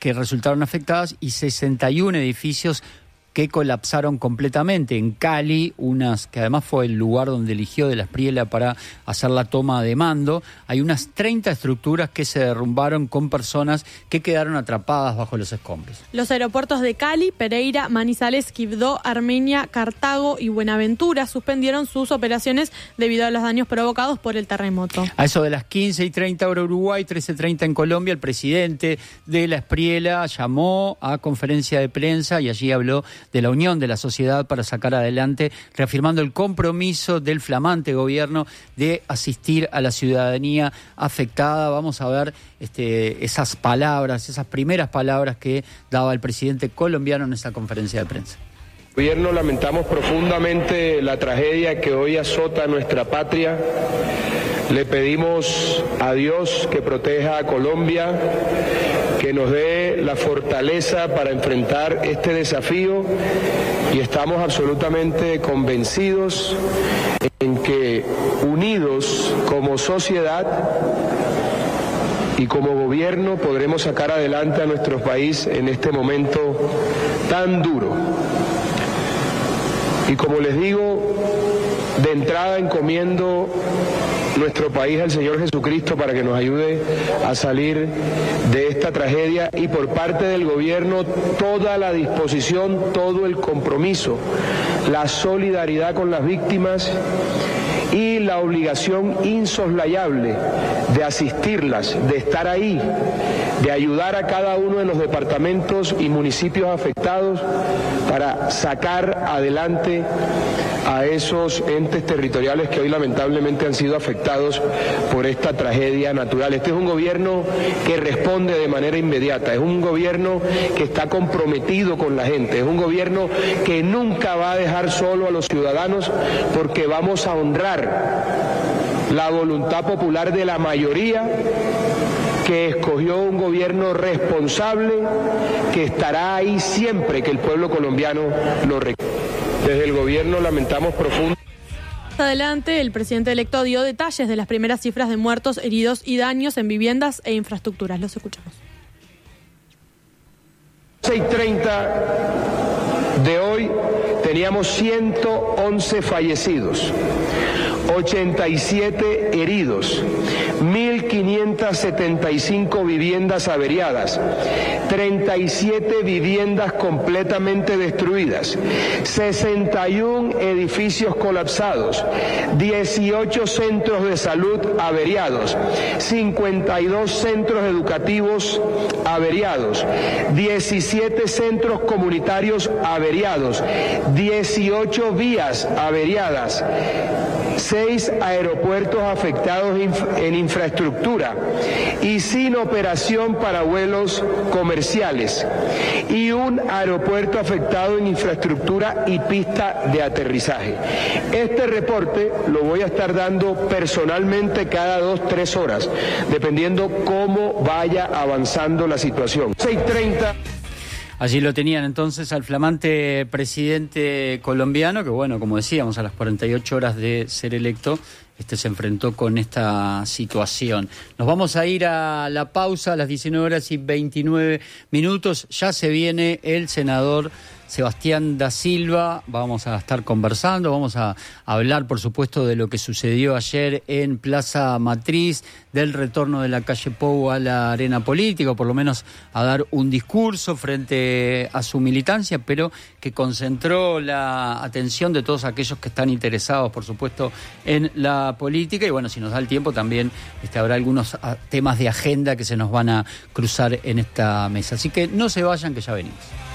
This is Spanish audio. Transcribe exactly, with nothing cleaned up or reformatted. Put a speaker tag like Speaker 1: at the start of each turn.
Speaker 1: que resultaron afectadas y sesenta y uno edificios que colapsaron completamente. En Cali, unas que además fue el lugar donde eligió de la Espriella para hacer la toma de mando, hay unas treinta estructuras que se derrumbaron con personas que quedaron atrapadas bajo los escombros.
Speaker 2: Los aeropuertos de Cali, Pereira, Manizales, Quibdó, Armenia, Cartago y Buenaventura suspendieron sus operaciones debido a los daños provocados por el terremoto.
Speaker 1: A eso de las quince y treinta hora Uruguay, trece y treinta en Colombia, el presidente de la Espriella llamó a conferencia de prensa y allí habló de la unión de la sociedad para sacar adelante, reafirmando el compromiso del flamante gobierno de asistir a la ciudadanía afectada. Vamos a ver este, esas palabras, esas primeras palabras que daba el presidente colombiano en esa conferencia de prensa.
Speaker 3: Gobierno, lamentamos profundamente la tragedia que hoy azota a nuestra patria. Le pedimos a Dios que proteja a Colombia, que nos dé la fortaleza para enfrentar este desafío, y estamos absolutamente convencidos en que unidos como sociedad y como gobierno podremos sacar adelante a nuestro país en este momento tan duro. Y como les digo, de entrada encomiendo nuestro país al Señor Jesucristo para que nos ayude a salir de esta tragedia, y por parte del gobierno toda la disposición, todo el compromiso, la solidaridad con las víctimas y la obligación insoslayable de asistirlas, de estar ahí, de ayudar a cada uno de los departamentos y municipios afectados para sacar adelante a esos entes territoriales que hoy lamentablemente han sido afectados por esta tragedia natural. Este es un gobierno que responde de manera inmediata, es un gobierno que está comprometido con la gente, es un gobierno que nunca va a dejar solo a los ciudadanos, porque vamos a honrar la voluntad popular de la mayoría que escogió un gobierno responsable que estará ahí siempre que el pueblo colombiano lo requiera. Desde el gobierno lamentamos profundamente.
Speaker 2: Más adelante, el presidente electo dio detalles de las primeras cifras de muertos, heridos y daños en viviendas e infraestructuras. Los escuchamos.
Speaker 3: seis y treinta de hoy teníamos ciento once fallecidos, ochenta y siete heridos, mil quinientas setenta y cinco viviendas averiadas, treinta y siete viviendas completamente destruidas, sesenta y uno edificios colapsados, dieciocho centros de salud averiados, cincuenta y dos centros educativos averiados, diecisiete centros comunitarios averiados, dieciocho vías averiadas, seis aeropuertos afectados en infraestructura y sin operación para vuelos comerciales, y un aeropuerto afectado en infraestructura y pista de aterrizaje. Este reporte lo voy a estar dando personalmente cada dos, tres horas, dependiendo cómo vaya avanzando la situación. seis y treinta.
Speaker 1: Allí lo tenían entonces al flamante presidente colombiano, que bueno, como decíamos, a las cuarenta y ocho horas de ser electo, este se enfrentó con esta situación. Nos vamos a ir a la pausa a las diecinueve horas y veintinueve minutos. Ya se viene el senador Sebastián da Silva, vamos a estar conversando, vamos a hablar por supuesto de lo que sucedió ayer en Plaza Matriz, del retorno de la calle Pou a la arena política, o por lo menos a dar un discurso frente a su militancia, pero que concentró la atención de todos aquellos que están interesados por supuesto en la política, y bueno, si nos da el tiempo también este, habrá algunos temas de agenda que se nos van a cruzar en esta mesa, así que no se vayan, que ya venimos.